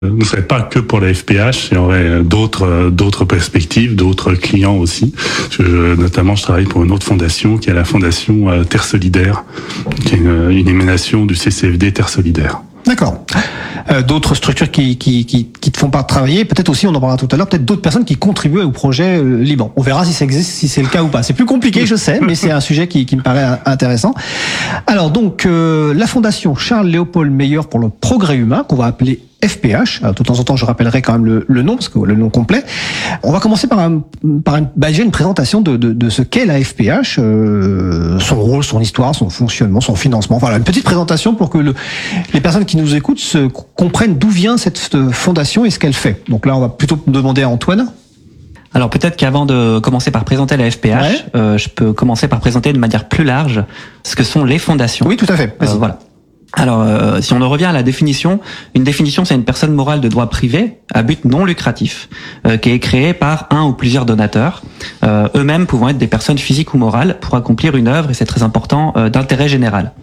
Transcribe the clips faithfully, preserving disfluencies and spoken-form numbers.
ne serait pas que pour la F P H, il y aurait d'autres d'autres perspectives, d'autres clients aussi. Je, notamment, je travaille pour une autre fondation qui est la fondation Terre Solidaire, qui est une, une émanation du C C F D Terre Solidaire. D'accord. Euh, d'autres structures qui, qui, qui, qui te font pas travailler, peut-être aussi, on en parlera tout à l'heure, peut-être d'autres personnes qui contribuent au projet euh, Liban. On verra si ça existe, si c'est le cas ou pas. C'est plus compliqué, je sais, mais c'est un sujet qui, qui me paraît intéressant. Alors donc, euh, la fondation Charles-Léopold Meyer pour le progrès humain, qu'on va appeler F P H. Alors, de temps en temps, je rappellerai quand même le, le nom, parce que le nom complet. On va commencer par, un, par une, bah, j'ai une présentation de, de, de ce qu'est la F P H, euh, son rôle, son histoire, son fonctionnement, son financement. Voilà, une petite présentation pour que le, les personnes qui nous écoutent se, comprennent d'où vient cette fondation et ce qu'elle fait. Donc là, on va plutôt demander à Antoine. Alors peut-être qu'avant de commencer par présenter la F P H, ouais. euh, je peux commencer par présenter de manière plus large ce que sont les fondations. Oui, tout à fait. Euh, voilà. Alors, euh, si on en revient à la définition, une définition, c'est une personne morale de droit privé à but non lucratif, euh, qui est créée par un ou plusieurs donateurs, euh, eux-mêmes pouvant être des personnes physiques ou morales, pour accomplir une œuvre, et c'est très important, euh, d'intérêt général.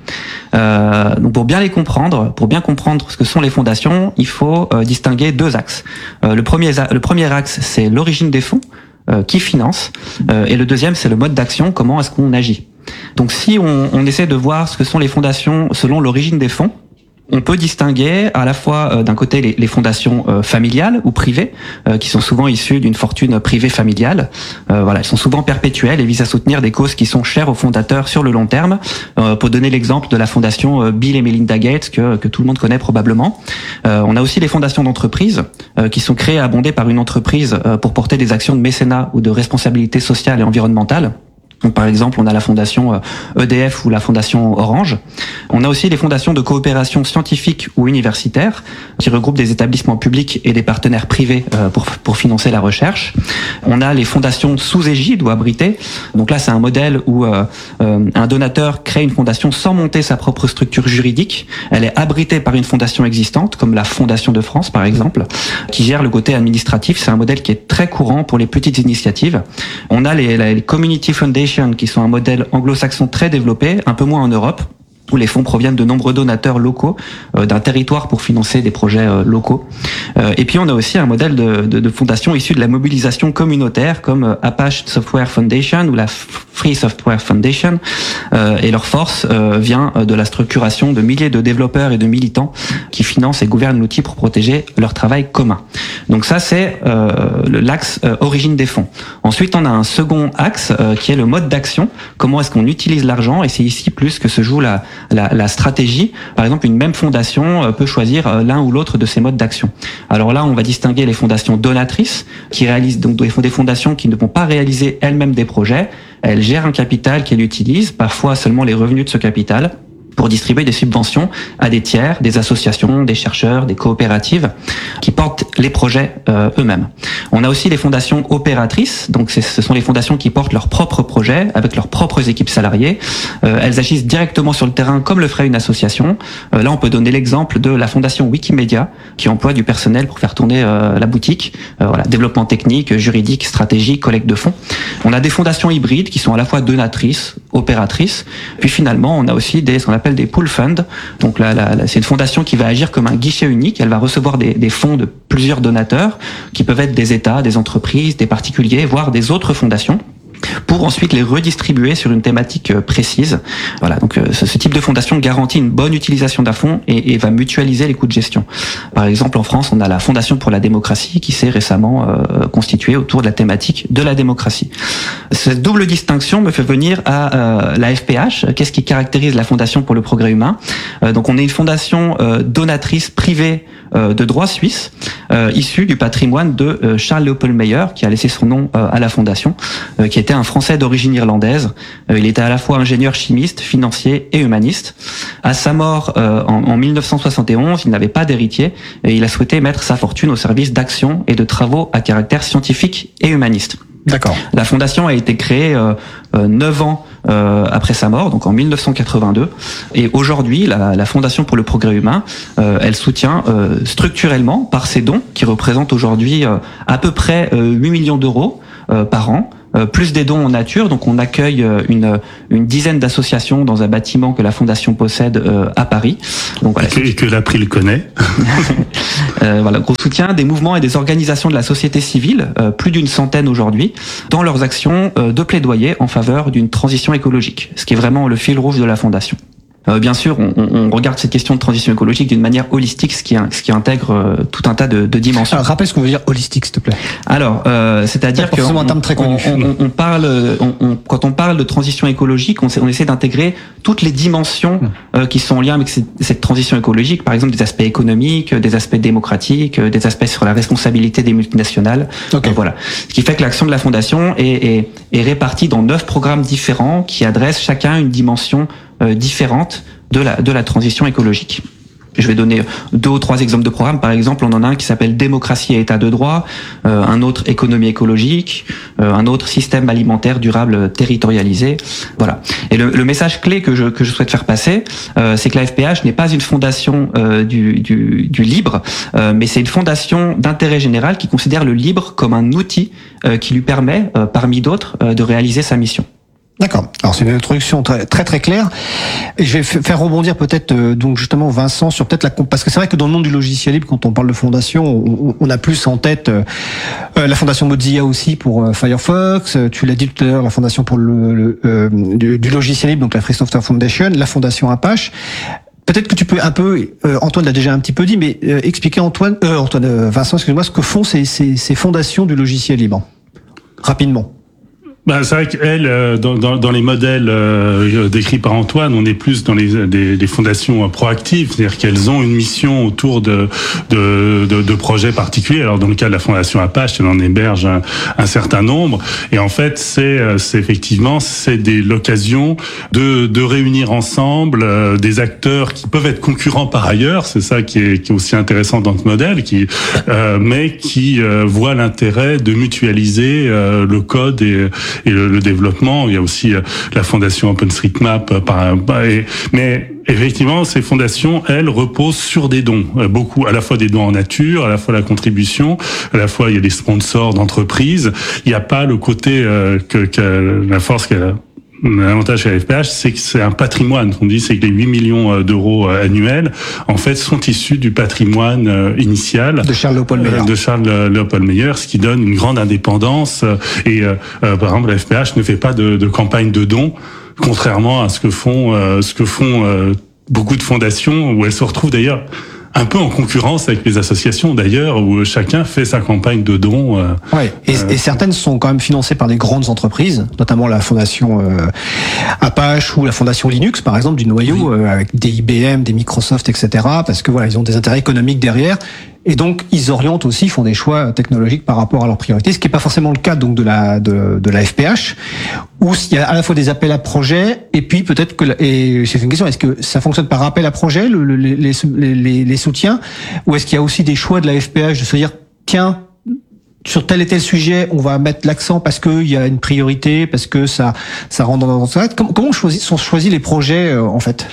Euh, donc, pour bien les comprendre, pour bien comprendre ce que sont les fondations, il faut euh, distinguer deux axes. Euh, le premier, le premier axe, c'est l'origine des fonds, euh, qui finance, euh, et le deuxième, c'est le mode d'action, comment est-ce qu'on agit. Donc si on, on essaie de voir ce que sont les fondations selon l'origine des fonds, on peut distinguer à la fois euh, d'un côté les, les fondations euh, familiales ou privées, euh, qui sont souvent issues d'une fortune privée familiale. Euh, voilà, elles sont souvent perpétuelles et visent à soutenir des causes qui sont chères aux fondateurs sur le long terme. Euh, pour donner l'exemple de la fondation euh, Bill et Melinda Gates, que, que tout le monde connaît probablement. Euh, on a aussi les fondations d'entreprises, euh, qui sont créées et abondées par une entreprise euh, pour porter des actions de mécénat ou de responsabilité sociale et environnementale. Donc, par exemple, on a la fondation E D F ou la fondation Orange. On a aussi les fondations de coopération scientifique ou universitaire qui regroupent des établissements publics et des partenaires privés pour pour financer la recherche. On a les fondations sous égide ou abritées. Donc là, c'est un modèle où euh, un donateur crée une fondation sans monter sa propre structure juridique. Elle est abritée par une fondation existante, comme la Fondation de France, par exemple, qui gère le côté administratif. C'est un modèle qui est très courant pour les petites initiatives. On a les, les Community Foundations, qui sont un modèle anglo-saxon très développé, un peu moins en Europe, où les fonds proviennent de nombreux donateurs locaux euh, d'un territoire pour financer des projets euh, locaux. Euh, et puis on a aussi un modèle de, de, de fondation issu de la mobilisation communautaire, comme euh, Apache Software Foundation ou la Free Software Foundation. Euh, et leur force euh, vient de la structuration de milliers de développeurs et de militants qui financent et gouvernent l'outil pour protéger leur travail commun. Donc ça, c'est euh, l'axe euh, origine des fonds. Ensuite, on a un second axe euh, qui est le mode d'action. Comment est-ce qu'on utilise l'argent? Et c'est ici plus que se joue la La, la stratégie. Par exemple, une même fondation peut choisir l'un ou l'autre de ces modes d'action. Alors là, on va distinguer les fondations donatrices, qui réalisent donc des fondations qui ne vont pas réaliser elles-mêmes des projets. Elles gèrent un capital qu'elles utilisent, parfois seulement les revenus de ce capital, pour distribuer des subventions à des tiers, des associations, des chercheurs, des coopératives qui portent les projets euh, eux-mêmes. On a aussi les fondations opératrices, donc ce sont les fondations qui portent leurs propres projets avec leurs propres équipes salariées. Euh, elles agissent directement sur le terrain comme le ferait une association. Euh, là, on peut donner l'exemple de la fondation Wikimedia qui emploie du personnel pour faire tourner euh, la boutique. Euh, voilà, développement technique, juridique, stratégie, collecte de fonds. On a des fondations hybrides qui sont à la fois donatrices, opératrices. Puis finalement, on a aussi des ce qu'on appelle des pool funds. Donc là, là, là c'est une fondation qui va agir comme un guichet unique. Elle va recevoir des, des fonds de plusieurs donateurs qui peuvent être des États, des entreprises, des particuliers, voire des autres fondations, pour ensuite les redistribuer sur une thématique précise. Voilà, donc ce, ce type de fondation garantit une bonne utilisation d'un fonds et, et va mutualiser les coûts de gestion. Par exemple, en France, on a la Fondation pour la démocratie qui s'est récemment euh, constituée autour de la thématique de la démocratie. Cette double distinction me fait venir à euh, la F P H. Qu'est-ce qui caractérise la Fondation pour le progrès humain? euh, Donc, on est une fondation euh, donatrice privée euh, de droit suisse, euh, issue du patrimoine de euh, Charles-Léopold Meyer, qui a laissé son nom euh, à la fondation, euh, qui était un Français d'origine irlandaise. Euh, il était à la fois ingénieur chimiste, financier et humaniste. À sa mort euh, en, en mille neuf cent soixante et onze, il n'avait pas d'héritier et il a souhaité mettre sa fortune au service d'actions et de travaux à caractère scientifique et humaniste. D'accord. La fondation a été créée euh, euh, neuf ans euh, après sa mort, donc en mille neuf cent quatre-vingt-deux. Et aujourd'hui, la, la Fondation pour le progrès humain, euh, elle soutient euh, structurellement par ses dons, qui représentent aujourd'hui euh, à peu près euh, huit millions d'euros euh, par an, euh, plus des dons en nature. Donc on accueille euh, une, une dizaine d'associations dans un bâtiment que la Fondation possède euh, à Paris. Donc, voilà, et, que, et que l'April connaît. euh, voilà, gros soutien des mouvements et des organisations de la société civile, euh, plus d'une centaine aujourd'hui, dans leurs actions euh, de plaidoyer en faveur d'une transition écologique, ce qui est vraiment le fil rouge de la Fondation. Euh, bien sûr, on, on regarde cette question de transition écologique d'une manière holistique, ce qui, ce qui intègre euh, tout un tas de, de dimensions. Alors, rappelle ce qu'on veut dire holistique, s'il te plaît. Alors, euh, c'est-à-dire que on, un terme très connu. On, on, on parle, on, on, quand on parle de transition écologique, on, on essaie d'intégrer toutes les dimensions euh, qui sont en lien avec cette, cette transition écologique. Par exemple, des aspects économiques, des aspects démocratiques, des aspects sur la responsabilité des multinationales. Okay. Euh, voilà. Ce qui fait que l'action de la Fondation est, est, est répartie dans neuf programmes différents qui adressent chacun une dimension euh, différente de la de la transition écologique. Je vais donner deux ou trois exemples de programmes. Par exemple, on en a un qui s'appelle Démocratie et État de droit, euh, un autre Économie écologique, euh, un autre Système alimentaire durable territorialisé. Voilà. Et le, le message clé que je que je souhaite faire passer, euh, c'est que la F P H n'est pas une fondation euh, du, du du libre, euh, mais c'est une fondation d'intérêt général qui considère le libre comme un outil euh, qui lui permet, euh, parmi d'autres, euh, de réaliser sa mission. D'accord. Alors c'est une introduction très très très claire. Et je vais f- faire rebondir peut-être euh, donc justement Vincent sur peut-être la comp- parce que c'est vrai que dans le monde du logiciel libre, quand on parle de fondation, on, on a plus en tête euh, la fondation Mozilla aussi pour euh, Firefox. Tu l'as dit tout à l'heure, la fondation pour le, le euh, du, du logiciel libre, donc la Free Software Foundation, la fondation Apache. Peut-être que tu peux un peu, euh, Antoine l'a déjà un petit peu dit, mais euh, expliquer Antoine, euh, Antoine, euh, Vincent, excuse-moi, ce que font ces, ces, ces fondations du logiciel libre, rapidement. Ben, c'est vrai qu'elle, dans, dans, dans les modèles euh, décrits par Antoine, on est plus dans les, des, des fondations proactives, c'est-à-dire qu'elles ont une mission autour de, de, de, de projets particuliers. Alors, dans le cas de la fondation Apache, elle en héberge un, un certain nombre. Et en fait, c'est, c'est effectivement, c'est des, l'occasion de, de réunir ensemble euh, des acteurs qui peuvent être concurrents par ailleurs. C'est ça qui est, qui est aussi intéressant dans ce modèle, qui, euh, mais qui euh, voit l'intérêt de mutualiser euh, le code et et le, le développement. Il y a aussi euh, la fondation OpenStreetMap, euh, par, et, mais effectivement, ces fondations, elles, reposent sur des dons. Euh, beaucoup, à la fois des dons en nature, à la fois la contribution, à la fois il y a des sponsors d'entreprises. Il n'y a pas le côté euh, que, que la force qu'elle a. L'avantage chez la F P H, c'est que c'est un patrimoine. On dit c'est que les huit millions d'euros annuels, en fait, sont issus du patrimoine initial de Charles Léopold Meyer. De Charles Léopold Meyer, ce qui donne une grande indépendance. Et euh, par exemple, la F P H ne fait pas de, de campagne de dons, contrairement à ce que font euh, ce que font euh, beaucoup de fondations, où elles se retrouvent d'ailleurs un peu en concurrence avec les associations d'ailleurs, où chacun fait sa campagne de dons. Euh, ouais. Et, euh, et certaines sont quand même financées par des grandes entreprises, notamment la fondation euh, Apache ou la fondation Linux, par exemple, du noyau, oui. euh, avec des I B M, des Microsoft, et cetera. Parce que voilà, ils ont des intérêts économiques derrière. Et donc, ils orientent aussi, font des choix technologiques par rapport à leurs priorités, ce qui n'est pas forcément le cas donc de la de, de la F P H, où il y a à la fois des appels à projets, et puis peut-être que et c'est une question, est-ce que ça fonctionne par appel à projet, le, le, les, les, les, les soutiens, ou est-ce qu'il y a aussi des choix de la F P H de se dire tiens, sur tel et tel sujet, on va mettre l'accent parce que il y a une priorité, parce que ça ça rentre dans notre tête. Comment, comment choisis, sont choisis les projets euh, en fait?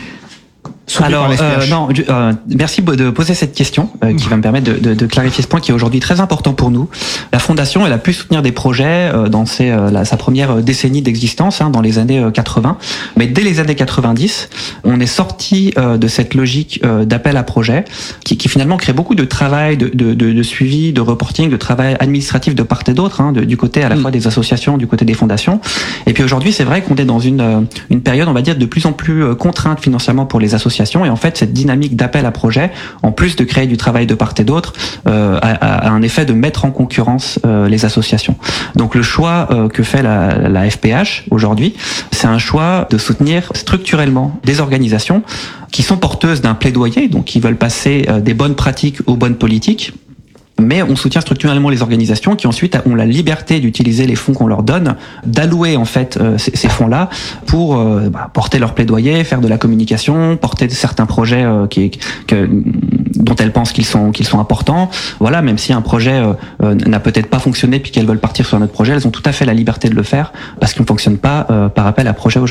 Alors euh, non, euh, merci de poser cette question euh, qui va me permettre de, de, de clarifier ce point qui est aujourd'hui très important pour nous. La fondation, elle a pu soutenir des projets euh, dans ses, euh, la, sa première décennie d'existence, hein, dans les années euh, quatre-vingts, mais dès les années quatre-vingt-dix, on est sorti euh, de cette logique euh, d'appel à projet qui, qui finalement crée beaucoup de travail, de, de, de, de suivi, de reporting, de travail administratif de part et d'autre, hein, de, du côté à la fois des associations, du côté des fondations. Et puis aujourd'hui, c'est vrai qu'on est dans une, euh, une période, on va dire, de plus en plus euh, contrainte financièrement pour les associations. Et en fait, cette dynamique d'appel à projet, en plus de créer du travail de part et d'autre, euh, a, a un effet de mettre en concurrence euh, les associations. Donc le choix euh, que fait la, la F P H aujourd'hui, c'est un choix de soutenir structurellement des organisations qui sont porteuses d'un plaidoyer, donc qui veulent passer euh, des bonnes pratiques aux bonnes politiques. Mais on soutient structurellement les organisations qui ensuite ont la liberté d'utiliser les fonds qu'on leur donne, d'allouer en fait euh, ces, ces fonds-là pour euh, bah, porter leur plaidoyer, faire de la communication, porter certains projets euh, qui, que, dont elles pensent qu'ils sont qu'ils sont importants. Voilà, même si un projet euh, euh, n'a peut-être pas fonctionné puis qu'elles veulent partir sur un autre projet, elles ont tout à fait la liberté de le faire parce qu'on ne fonctionne pas euh, par appel à projet aujourd'hui.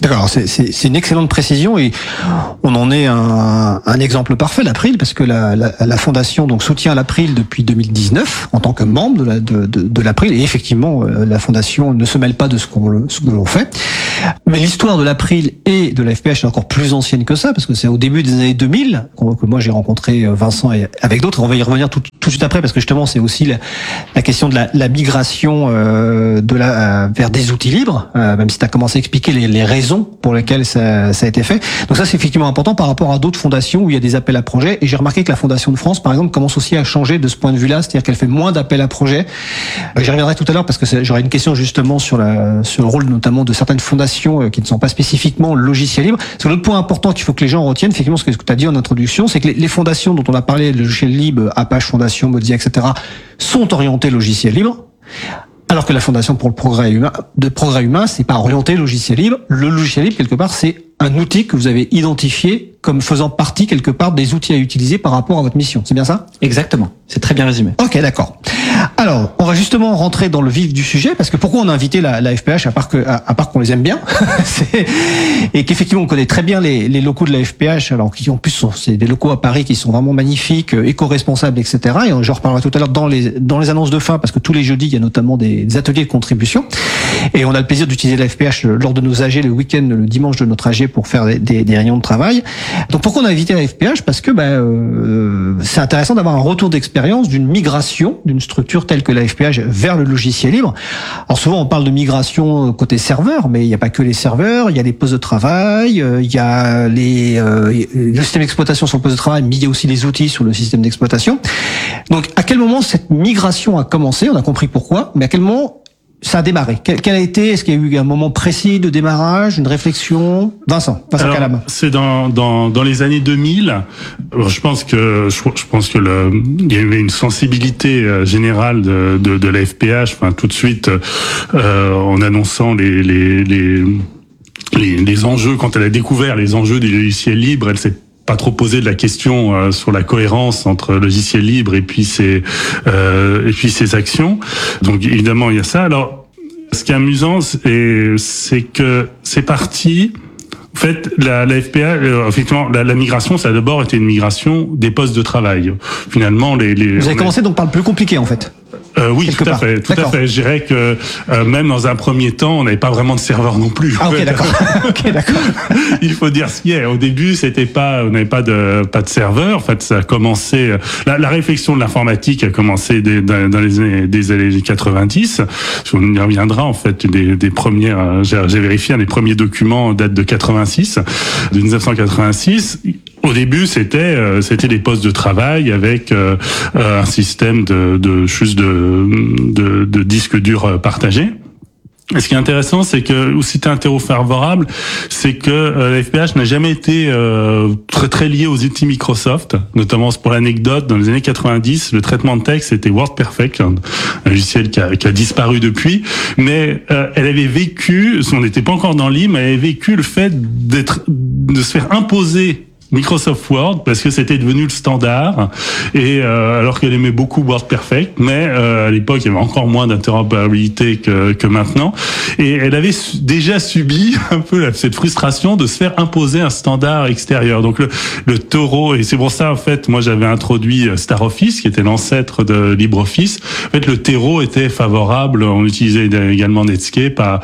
D'accord, c'est, c'est, c'est une excellente précision et on en est un, un exemple parfait, l'April, parce que la, la, la fondation donc soutient l'April depuis deux mille dix-neuf en tant que membre de, la, de, de, de l'April, et effectivement la fondation ne se mêle pas de ce qu'on ce que l'on fait. Mais l'histoire de l'April et de la F P H est encore plus ancienne que ça, parce que c'est au début des années deux mille que moi j'ai rencontré Vincent et avec d'autres. On va y revenir tout, tout de suite après, parce que justement c'est aussi la, la question de la, la migration euh, de la, vers des outils libres, euh, même si tu as commencé à expliquer les, les raisons pour lesquelles ça, ça a été fait. Donc ça, c'est effectivement important par rapport à d'autres fondations où il y a des appels à projets. Et j'ai remarqué que la Fondation de France, par exemple, commence aussi à changer de ce point de vue-là, c'est-à-dire qu'elle fait moins d'appels à projets. J'y reviendrai tout à l'heure parce que j'aurai une question justement sur, la, sur le rôle notamment de certaines fondations qui ne sont pas spécifiquement logiciels libres. C'est l'autre point important qu'il faut que les gens retiennent, effectivement, ce que tu as dit en introduction, c'est que les, les fondations dont on a parlé, le logiciel libre, Apache Fondation, Mozilla, et cetera, sont orientées logiciels libres. Alors que la Fondation pour le progrès humain, de progrès humain, c'est pas orienté logiciel libre. Le logiciel libre, quelque part, c'est un outil que vous avez identifié comme faisant partie, quelque part, des outils à utiliser par rapport à votre mission. C'est bien ça? Exactement. C'est très bien résumé. Ok, d'accord. Alors, on va justement rentrer dans le vif du sujet, parce que pourquoi on a invité la, la F P H, à part que, à, à part qu'on les aime bien, c'est, et qu'effectivement on connaît très bien les, les locaux de la F P H, alors qui en plus sont, c'est des locaux à Paris qui sont vraiment magnifiques, éco-responsables, et cetera. Et j'en reparlerai tout à l'heure dans les, dans les annonces de fin, parce que tous les jeudis il y a notamment des, des ateliers de contribution, et on a le plaisir d'utiliser la F P H lors de nos A G le week-end, le dimanche de notre A G pour faire des, des, des réunions de travail. Donc pourquoi on a invité la F P H? Parce que bah, euh, c'est intéressant d'avoir un retour d'expérience d'une migration d'une structure telle que la F P H vers le logiciel libre. Alors souvent on parle de migration côté serveur, mais il n'y a pas que les serveurs, il y a les postes de travail, il y a les, euh, le système d'exploitation sur le poste de travail, mais il y a aussi les outils sur le système d'exploitation. Donc à quel moment cette migration a commencé? On a compris pourquoi, mais à quel moment ça a démarré? Quel, quel a été? Est-ce qu'il y a eu un moment précis de démarrage, une réflexion? Vincent, Vincent Alors, Calam. C'est dans, dans, dans les années deux mille. Alors, je pense que, je, je pense que le, il y avait une sensibilité générale de, de, de la F P H, enfin, tout de suite, euh, en annonçant les, les, les, les, les enjeux, quand elle a découvert les enjeux des logiciels libres, elle s'est pas trop posé de la question euh, sur la cohérence entre logiciel libre et puis ses euh, et puis ses actions. Donc évidemment il y a ça. Alors ce qui est amusant c'est, c'est que c'est parti. En fait, la, la F P H, euh, effectivement, la, la migration, ça a d'abord été une migration des postes de travail. Finalement, les, les vous avez commencé a... donc par le plus compliqué en fait. Euh, oui, tout à fait, tout à fait. Je dirais que euh, même dans un premier temps, on n'avait pas vraiment de serveur non plus. Ah ok, d'accord. ok, d'accord. Il faut dire ce qu'il y a. Au début, c'était pas, on n'avait pas de pas de serveur. En fait, ça a commencé. La, la réflexion de l'informatique a commencé dès, dans, dans les années des années quatre-vingt-dix. On y reviendra en fait. Des, des premières, j'ai, j'ai vérifié, les premiers documents datent de quatre-vingt-six, de dix-neuf cent quatre-vingt-six. Au début, c'était euh, c'était des postes de travail avec euh, un système de, de juste de, de de disques durs partagés. Et ce qui est intéressant, c'est que, ou si t'es un terreau favorable, c'est que euh, la F P H n'a jamais été euh, très très liée aux outils Microsoft. Notamment, pour l'anecdote, dans les années quatre-vingt-dix, le traitement de texte c'était WordPerfect, un, un logiciel qui a, qui a disparu depuis. Mais euh, elle avait vécu, on n'était pas encore dans l'I M, elle avait vécu le fait d'être, de se faire imposer Microsoft Word parce que c'était devenu le standard et euh, alors qu'elle aimait beaucoup WordPerfect, mais euh, à l'époque il y avait encore moins d'interopérabilité que, que maintenant et elle avait su, déjà subi un peu cette frustration de se faire imposer un standard extérieur. Donc le, le taureau, et c'est pour ça en fait moi j'avais introduit StarOffice qui était l'ancêtre de LibreOffice. En fait le terreau était favorable, on utilisait également Netscape à,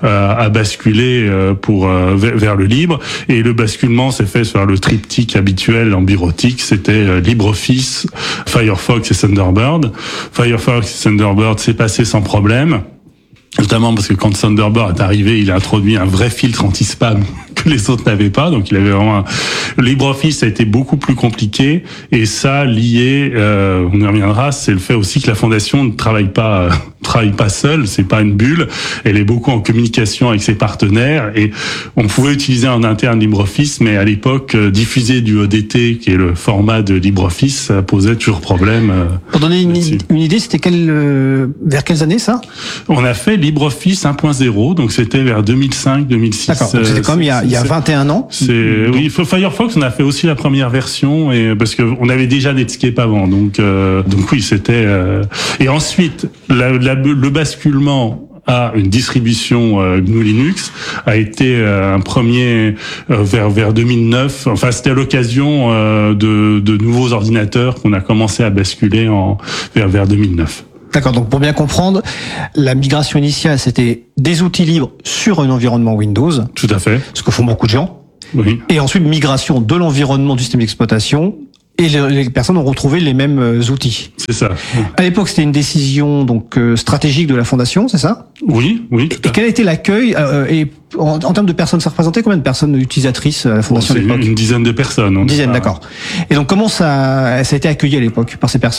à basculer pour vers, vers le libre et le basculement s'est fait sur le tri habituel en bureautique, c'était LibreOffice, Firefox et Thunderbird. Firefox et Thunderbird s'est passé sans problème. Notamment parce que quand Thunderbird est arrivé, il a introduit un vrai filtre anti-spam que les autres n'avaient pas. Donc il avait vraiment un... LibreOffice a été beaucoup plus compliqué et ça lié, euh, on y reviendra, c'est le fait aussi que la fondation ne travaille pas, euh, travaille pas seule, c'est pas une bulle. Elle est beaucoup en communication avec ses partenaires et on pouvait utiliser en interne LibreOffice, mais à l'époque euh, diffuser du O D T qui est le format de LibreOffice, ça posait toujours problème. Euh, Pour donner une, une idée, c'était quel, euh, vers quelles années ça? On a fait LibreOffice un point zéro, donc c'était vers deux mille cinq deux mille six. D'accord, donc c'était comme il y a, il y a vingt et un ans. C'est, oui, Firefox, on a fait aussi la première version, et parce que on avait déjà Netscape avant, donc, euh, donc oui, c'était, euh, et ensuite, la, la, le basculement à une distribution euh, G N U Linux a été euh, un premier euh, vers vers deux mille neuf. Enfin, c'était à l'occasion euh, de, de nouveaux ordinateurs qu'on a commencé à basculer en vers vers deux mille neuf. D'accord, donc pour bien comprendre, la migration initiale, c'était des outils libres sur un environnement Windows. Tout à fait. Ce que font beaucoup de gens. Oui. Et ensuite, migration de l'environnement du système d'exploitation. Et les personnes ont retrouvé les mêmes outils. C'est ça. À l'époque, c'était une décision donc stratégique de la fondation, c'est ça ? Oui, oui. Tout à et quel a été l'accueil euh, et en, en termes de personnes, ça représentait combien de personnes utilisatrices à la fondation bon, à l'époque ? Une dizaine de personnes. Une dizaine, d'accord. Et donc, comment ça, ça a été accueilli à l'époque par ces personnes ?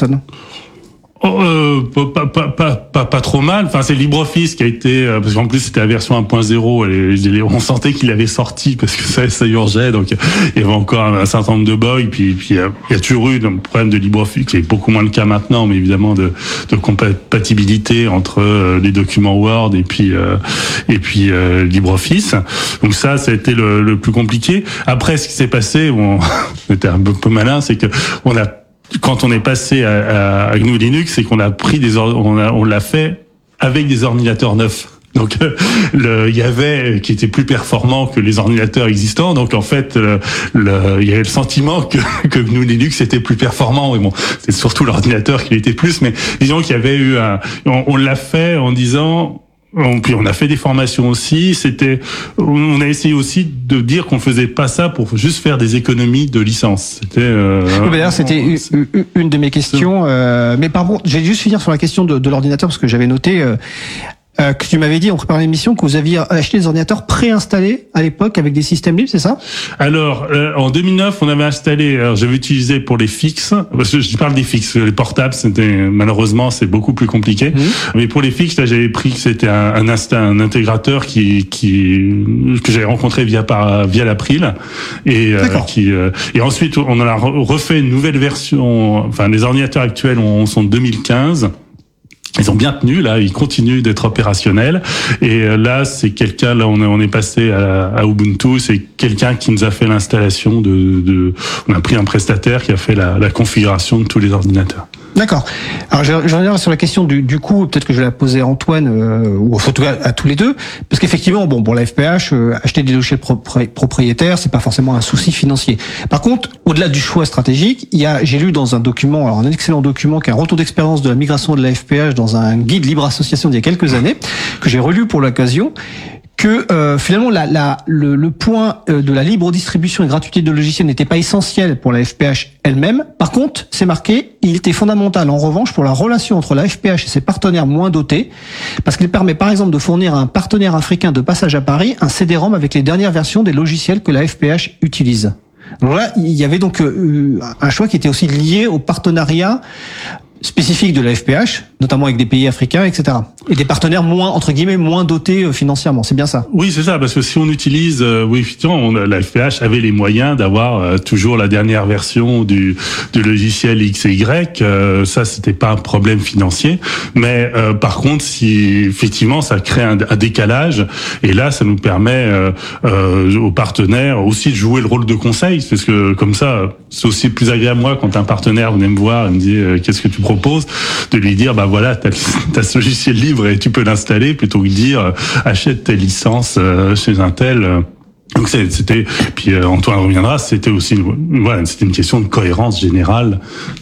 Oh, euh, pas, pas, pas, pas, pas trop mal. Enfin, c'est LibreOffice qui a été, euh, parce qu'en plus c'était la version un point zéro. Et on sentait qu'il avait sorti parce que ça, ça urgeait. Donc, il y avait encore un certain nombre de bugs. Puis, puis, il y a toujours eu un problème de LibreOffice, qui est beaucoup moins le cas maintenant, mais évidemment de, de compatibilité entre les documents Word et puis, euh, et puis euh, LibreOffice. Donc ça, ça a été le, le plus compliqué. Après, ce qui s'est passé, bon, on était un peu, peu malin, c'est que on a quand on est passé à, à G N U Linux, c'est qu'on a pris des, on a, on l'a fait avec des ordinateurs neufs. Donc, le, il y avait qui était plus performant que les ordinateurs existants. Donc, en fait, le, le, il y avait le sentiment que, que G N U Linux était plus performant. Et bon, c'est surtout l'ordinateur qui l'était plus. Mais disons qu'il y avait eu un, on, on l'a fait en disant. On, puis on a fait des formations aussi. C'était, on a essayé aussi de dire qu'on faisait pas ça pour juste faire des économies de licence. C'était. Euh, oui, d'ailleurs, c'était une, une de mes questions. Euh, mais par contre, j'ai juste finir sur la question de, de l'ordinateur parce que j'avais noté. Euh, Euh, que tu m'avais dit en préparant l'émission que vous aviez acheté des ordinateurs préinstallés à l'époque avec des systèmes libres, c'est ça ? Alors, euh, en deux mille neuf, on avait installé, alors j'avais utilisé pour les fixes, parce que je parle des fixes, les portables, c'était malheureusement c'est beaucoup plus compliqué. Mmh. Mais pour les fixes, là j'avais pris que c'était un, un, un intégrateur qui, qui que j'avais rencontré via par via l'April et euh, qui euh, et ensuite on en a refait une nouvelle version. Enfin, les ordinateurs actuels on, sont de deux mille quinze. Ils ont bien tenu, là, ils continuent d'être opérationnels. Et là, c'est quelqu'un, là, on est, on est passé à, à Ubuntu, c'est quelqu'un qui nous a fait l'installation de, de, on a pris un prestataire qui a fait la, la configuration de tous les ordinateurs. D'accord. Alors, je, je reviens sur la question du, du coût. Peut-être que je vais la poser à Antoine, euh, ou en tout cas à tous les deux. Parce qu'effectivement, bon, pour la F P H, euh, acheter des logiciels propri- propriétaires, c'est pas forcément un souci financier. Par contre, au-delà du choix stratégique, il y a, j'ai lu dans un document, alors un excellent document, qui est un retour d'expérience de la migration de la F P H dans un guide libre association d'il y a quelques années, que j'ai relu pour l'occasion, que euh, finalement la, la, le, le point euh, de la libre distribution et gratuité de logiciels n'était pas essentiel pour la F P H elle-même. Par contre, c'est marqué, il était fondamental en revanche pour la relation entre la F P H et ses partenaires moins dotés, parce qu'il permet par exemple de fournir à un partenaire africain de passage à Paris un C D-ROM avec les dernières versions des logiciels que la F P H utilise. Donc là, il y avait donc euh, un choix qui était aussi lié au partenariat spécifique de la F P H, notamment avec des pays africains, et cetera. Et des partenaires moins, entre guillemets, moins dotés euh, financièrement. C'est bien ça? Oui, c'est ça, parce que si on utilise, euh, oui, effectivement, on, la F P H avait les moyens d'avoir euh, toujours la dernière version du, du logiciel X et Y. Euh, ça, c'était pas un problème financier. Mais euh, par contre, si effectivement, ça crée un, un décalage, et là, ça nous permet euh, euh, aux partenaires aussi de jouer le rôle de conseil, parce que comme ça, c'est aussi plus agréable moi quand un partenaire venait me voir et me dit euh, qu'est-ce que tu proposes, de lui dire bah voilà, t'as, t'as ce logiciel libre et tu peux l'installer, plutôt que de dire euh, achète tes licences euh, chez un tel. Euh. Donc c'était, puis euh, Antoine reviendra, c'était aussi une, voilà, c'était une question de cohérence générale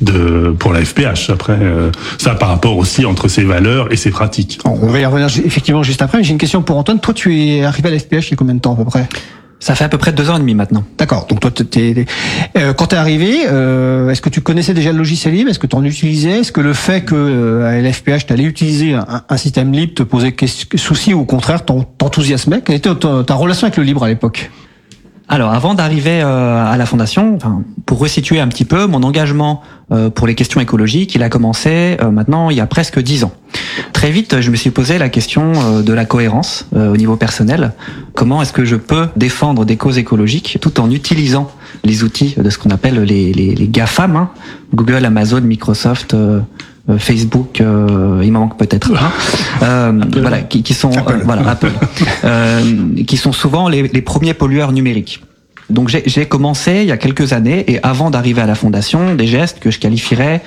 de pour la F P H. Après euh, ça par rapport aussi entre ses valeurs et ses pratiques. On va y revenir effectivement juste après. Mais j'ai une question pour Antoine. Toi, tu es arrivé à la F P H il y a combien de temps à peu près? Ça fait à peu près deux ans et demi maintenant. D'accord. Donc toi, t'es, t'es, euh, quand t'es arrivé, euh, est-ce que tu connaissais déjà le logiciel libre? Est-ce que tu en utilisais? Est-ce que le fait que euh, à la F P H t'allais utiliser un, un système libre te posait souci ou au contraire t'enthousiasmait? Quelle était ta, ta relation avec le libre à l'époque? Alors, avant d'arriver euh, à la fondation, enfin, pour resituer un petit peu, mon engagement euh, pour les questions écologiques, il a commencé euh, maintenant il y a presque dix ans. Très vite, je me suis posé la question euh, de la cohérence euh, au niveau personnel. Comment est-ce que je peux défendre des causes écologiques tout en utilisant les outils de ce qu'on appelle les, les, les GAFAM, hein, Google, Amazon, Microsoft, euh, Facebook, euh, il m'en manque peut-être un, euh, voilà, qui, qui sont Apple. Euh, voilà Apple, euh, qui sont souvent les, les premiers pollueurs numériques. Donc j'ai, j'ai commencé il y a quelques années et avant d'arriver à la fondation des gestes que je qualifierais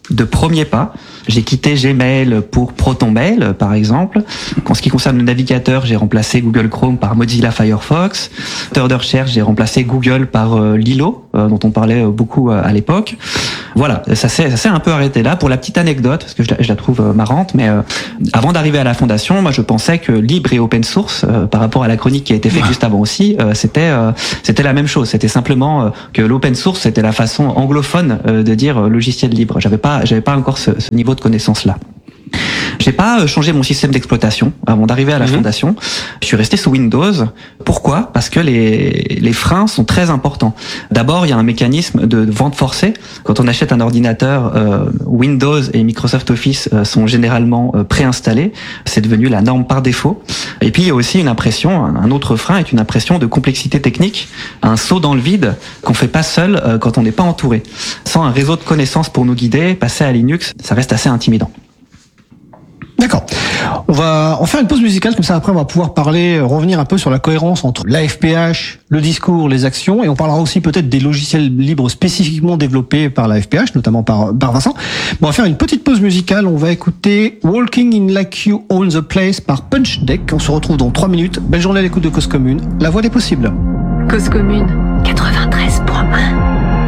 de premiers pas. J'ai quitté Gmail pour ProtonMail, par exemple. En ce qui concerne le navigateur, j'ai remplacé Google Chrome par Mozilla Firefox. Moteur de recherche, j'ai remplacé Google par euh, Lilo, euh, dont on parlait beaucoup euh, à l'époque. Voilà, ça s'est, ça s'est un peu arrêté là. Pour la petite anecdote, parce que je la, je la trouve euh, marrante, mais euh, avant d'arriver à la fondation, moi je pensais que libre et open source, euh, par rapport à la chronique qui a été faite juste avant aussi, euh, c'était euh, c'était la même chose. C'était simplement euh, que l'open source, c'était la façon anglophone euh, de dire euh, logiciel libre. J'avais pas, j'avais pas encore ce, ce niveau de connaissance là. J'ai pas changé mon système d'exploitation avant d'arriver à la mmh. fondation. Je suis resté sous Windows. Pourquoi ? Parce que les, les freins sont très importants. D'abord, il y a un mécanisme de vente forcée. Quand on achète un ordinateur, euh, Windows et Microsoft Office euh, sont généralement euh, préinstallés. C'est devenu la norme par défaut. Et puis, il y a aussi une impression, un autre frein est une impression de complexité technique, un saut dans le vide qu'on fait pas seul euh, quand on n'est pas entouré. Sans un réseau de connaissances pour nous guider, passer à Linux, ça reste assez intimidant. D'accord. On va en faire une pause musicale, comme ça après on va pouvoir parler, revenir un peu sur la cohérence entre l'A F P H, le discours, les actions, et on parlera aussi peut-être des logiciels libres spécifiquement développés par l'A F P H, notamment par, par Vincent. Bon, on va faire une petite pause musicale, on va écouter Walking in Like You Own the Place par Punch Deck. On se retrouve dans trois minutes. Belle journée à l'écoute de Cause Commune, la voix des possibles. Cause Commune, quatre-vingt-treize point un.